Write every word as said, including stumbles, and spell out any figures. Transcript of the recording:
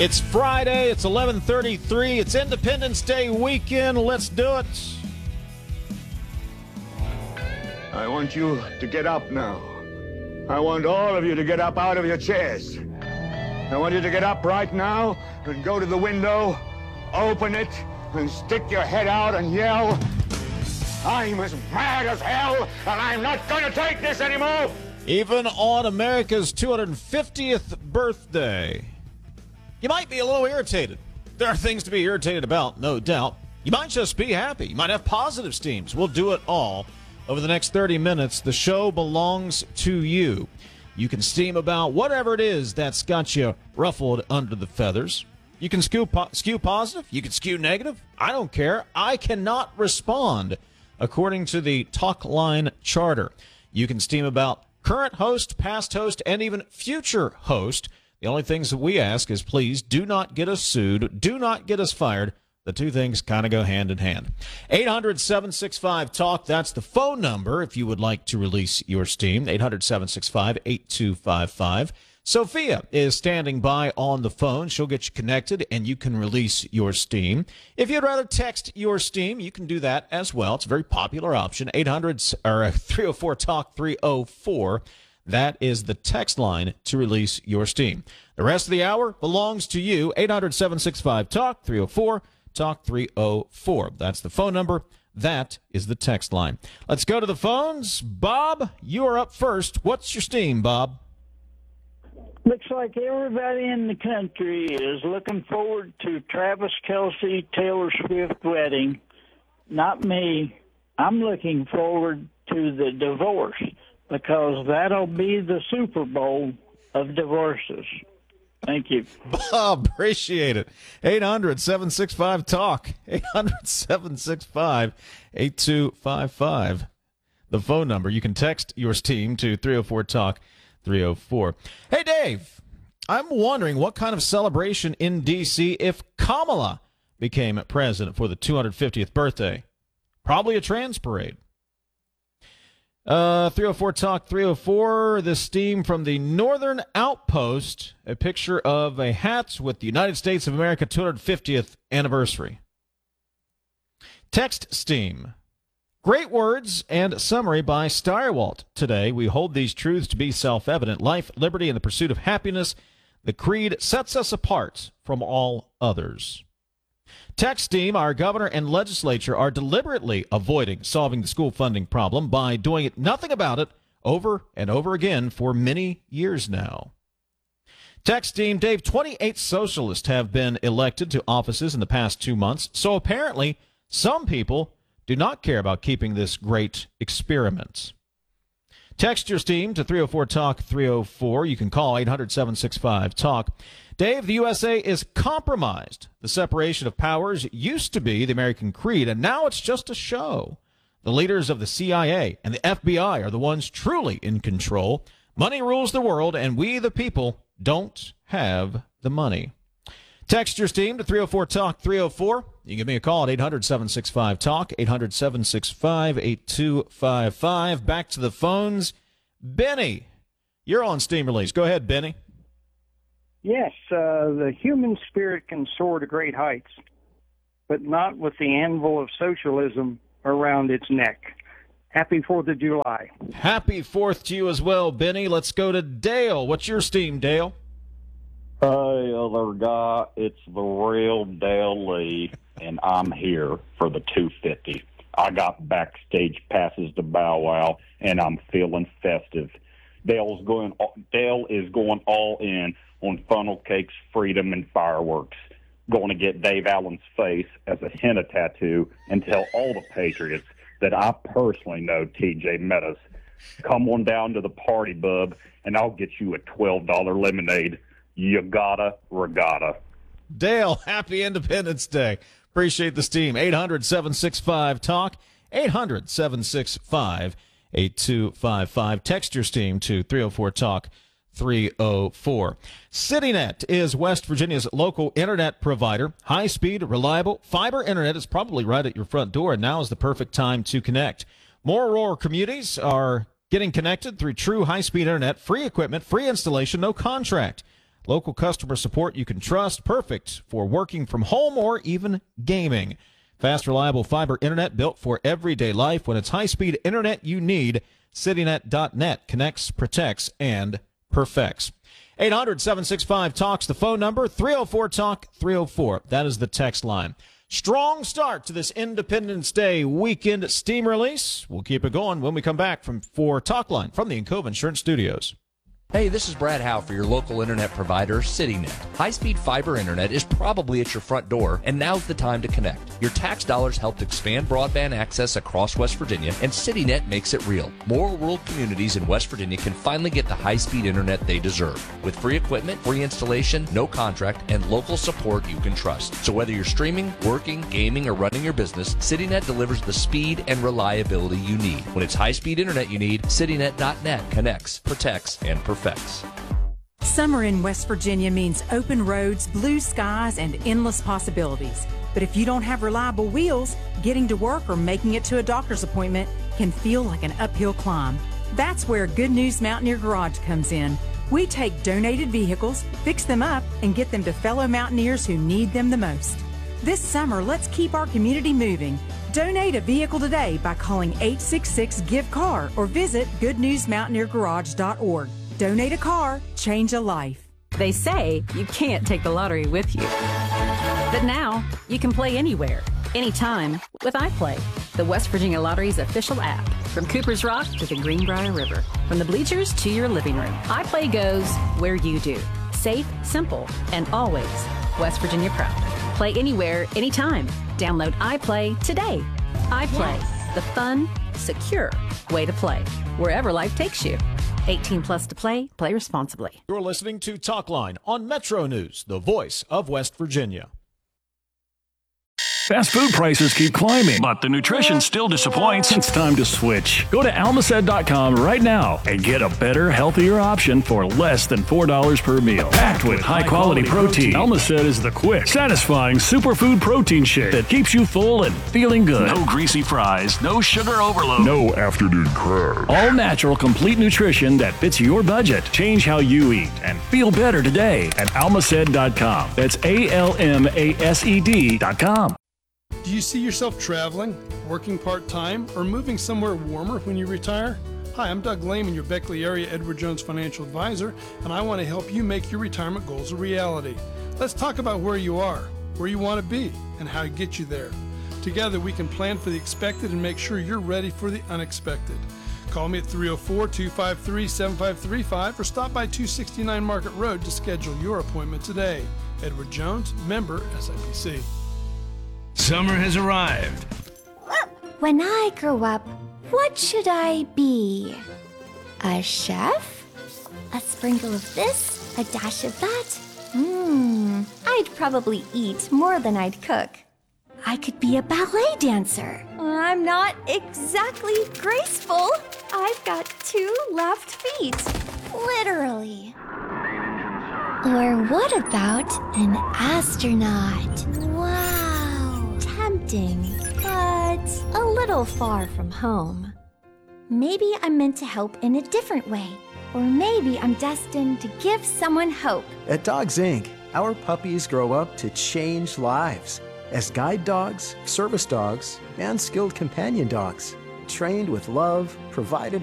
It's Friday. It's eleven thirty-three. It's Independence Day weekend. Let's do it. I want you to get up now. I want all of you to get up out of your chairs. I want you to get up right now and go to the window, open it, and stick your head out and yell, "I'm as mad as hell, and I'm not going to take this anymore!" Even on America's two hundred fiftieth birthday, you might be a little irritated. There are things to be irritated about, no doubt. You might just be happy. You might have positive steams. We'll do it all over the next thirty minutes. The show belongs to you. You can steam about whatever it is that's got you ruffled under the feathers. You can skew, po- skew positive. You can skew negative. I don't care. I cannot respond according to the Talk Line Charter. You can steam about current host, past host, and even future host. The only things that we ask is please do not get us sued. Do not get us fired. The two things kind of go hand in hand. eight hundred, seven six five, talk. That's the phone number if you would like to release your steam. eight hundred, seven six five, eight two five five. Sophia is standing by on the phone. She'll get you connected, and you can release your steam. If you'd rather text your steam, you can do that as well. It's a very popular option. eight hundred or three oh four talk three oh four. That is the text line to release your steam. The rest of the hour belongs to you. eight hundred, seven six five, talk three oh four. Talk three oh four. That's the phone number. That is the text line. Let's go to the phones. Bob, you are up first. What's your steam, Bob? Looks like everybody in the country is looking forward to Travis Kelce, Taylor Swift wedding. Not me. I'm looking forward to the divorce because that'll be the Super Bowl of divorces. Thank you. Bob, appreciate it. eight hundred, seven six five, talk. eight hundred, seven six five, eight two five five. The phone number. You can text your steam to three oh four talk three oh four. Hey, Dave, I'm wondering what kind of celebration in D C if Kamala became president for the two hundred fiftieth birthday. Probably a trans parade. Uh, three oh four talk three oh four. This steam from the Northern Outpost. A picture of a hat with the United States of America two hundred fiftieth anniversary. Text steam. Great words and summary by Steyerwalt. Today, we hold these truths to be self-evident. Life, liberty, and the pursuit of happiness. The creed sets us apart from all others. Text team, our governor and legislature are deliberately avoiding solving the school funding problem by doing it, nothing about it over and over again for many years now. Text team, Dave, twenty-eight socialists have been elected to offices in the past two months, so apparently some people do not care about keeping this great experiment. Text your steam to three oh four talk three oh four. You can call eight hundred, seven six five, talk. Dave, the U S A is compromised. The separation of powers used to be the American creed, and now it's just a show. The leaders of the C I A and the F B I are the ones truly in control. Money rules the world, and we, the people, don't have the money. Text your steam to three oh four talk three oh four. You can give me a call at eight hundred, seven six five, talk, eight hundred, seven six five, eight two five five. Back to the phones. Benny, you're on steam release. Go ahead, Benny. Yes, uh, the human spirit can soar to great heights, but not with the anvil of socialism around its neck. Happy fourth of July. Happy fourth to you as well, Benny. Let's go to Dale. What's your steam, Dale? Hey, other guy, it's the real Dale Lee, and I'm here for the two fifty. I got backstage passes to Bow Wow, and I'm feeling festive. Dale's going. Dale is going all in on funnel cakes, freedom, and fireworks. Going to get Dave Allen's face as a henna tattoo and tell all the Patriots that I personally know T J Meadows. Come on down to the party, bub, and I'll get you a twelve dollar lemonade. You gotta regatta. Dale, happy Independence Day. Appreciate the steam. eight hundred, seven six five, talk. eight hundred, seven six five, eight two five five. Text your steam to three oh four talk three oh four. CityNet is West Virginia's local internet provider. High-speed, reliable, fiber internet is probably right at your front door, and now is the perfect time to connect. More rural communities are getting connected through true high-speed internet, free equipment, free installation, no contract. Local customer support you can trust, perfect for working from home or even gaming. Fast, reliable fiber internet built for everyday life. When it's high-speed internet you need, citynet dot net connects, protects, and perfects. eight hundred, seven six five, talks, the phone number. three oh four, talk, three oh four. That is the text line. Strong start to this Independence Day weekend steam release. We'll keep it going when we come back from for Talk Line from the Encova Insurance Studios. Hey, this is Brad Howe for your local internet provider, CityNet. High-speed fiber internet is probably at your front door, and now's the time to connect. Your tax dollars helped expand broadband access across West Virginia, and CityNet makes it real. More rural communities in West Virginia can finally get the high-speed internet they deserve. With free equipment, free installation, no contract, and local support you can trust. So whether you're streaming, working, gaming, or running your business, CityNet delivers the speed and reliability you need. When it's high-speed internet you need, citynet dot net connects, protects, and perfects. Summer in West Virginia means open roads, blue skies, and endless possibilities. But if you don't have reliable wheels, getting to work or making it to a doctor's appointment can feel like an uphill climb. That's where Good News Mountaineer Garage comes in. We take donated vehicles, fix them up, and get them to fellow mountaineers who need them the most. This summer, let's keep our community moving. Donate a vehicle today by calling eight six six, give car or visit good news mountaineer garage dot org. Donate a car, change a life. They say you can't take the lottery with you. But now, you can play anywhere, anytime with iPlay, the West Virginia Lottery's official app. From Cooper's Rock to the Greenbrier River, from the bleachers to your living room, iPlay goes where you do. Safe, simple, and always West Virginia proud. Play anywhere, anytime. Download iPlay today. iPlay, yes. The fun, secure way to play, wherever life takes you. eighteen plus to play. Play responsibly. You're listening to Talk Line on Metro News, the voice of West Virginia. Fast food prices keep climbing, but the nutrition still disappoints. It's time to switch. Go to almacet dot com right now and get a better, healthier option for less than four dollars per meal. Packed with high-quality protein, Almacet is the quick, satisfying superfood protein shake that keeps you full and feeling good. No greasy fries, no sugar overload, no afternoon crab. All natural, complete nutrition that fits your budget. Change how you eat and feel better today at almacet dot com. That's A L M A S E D dot com. Do you see yourself traveling, working part-time, or moving somewhere warmer when you retire? Hi, I'm Doug Lehman, your Beckley area Edward Jones financial advisor, and I want to help you make your retirement goals a reality. Let's talk about where you are, where you want to be, and how to get you there. Together, we can plan for the expected and make sure you're ready for the unexpected. Call me at three oh four, two five three, seven five three five or stop by two sixty-nine Market Road to schedule your appointment today. Edward Jones, member S I P C. Summer has arrived. When I grow up, what should I be? A chef? A sprinkle of this, a dash of that? Mmm, I'd probably eat more than I'd cook. I could be a ballet dancer. I'm not exactly graceful. I've got two left feet. Literally. Or what about an astronaut? Wow. Tempting, but a little far from home. Maybe I'm meant to help in a different way. Or maybe I'm destined to give someone hope. At Dogs Incorporated, our puppies grow up to change lives as guide dogs, service dogs, and skilled companion dogs, trained with love, provided